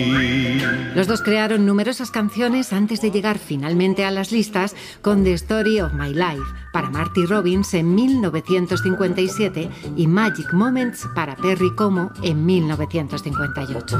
Los dos crearon numerosas canciones antes de llegar finalmente a las listas con The Story of My Life para Marty Robbins en 1957 y Magic Moments para Perry Como en 1958.